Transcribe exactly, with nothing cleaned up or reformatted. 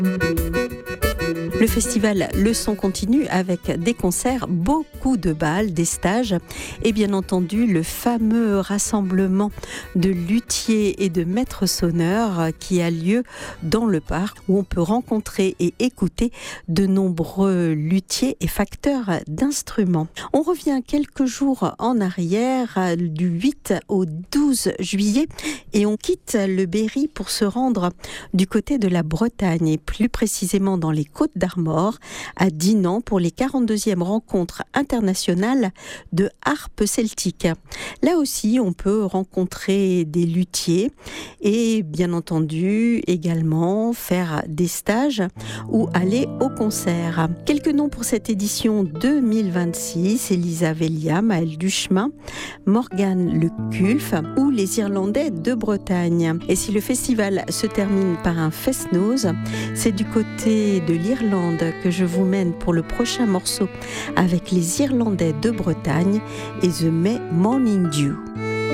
Le festival Le Son continue avec des concerts, beaucoup de bals, des stages et bien entendu le fameux rassemblement de luthiers et de maîtres sonneurs qui a lieu dans le parc où on peut rencontrer et écouter de nombreux luthiers et facteurs d'instruments. On revient quelques jours en arrière du huit au douze juillet et on quitte le Berry pour se rendre du côté de la Bretagne et plus précisément dans les Côtes d'Armor à Dinan pour les quarante-deuxièmes rencontres internationales de harpe celtique. Là aussi, on peut rencontrer des luthiers et bien entendu également faire des stages ou aller au concert. Quelques noms pour cette édition deux mille vingt-six, Elisa Velia, Maëlle Duchemin, Morgane Le Culf ou les Irlandais de Bretagne. Et si le festival se termine par un fest-noz, c'est du côté de l'Irlande que je vous mène pour le prochain morceau avec les Irlandais de Bretagne et The May Morning Dew.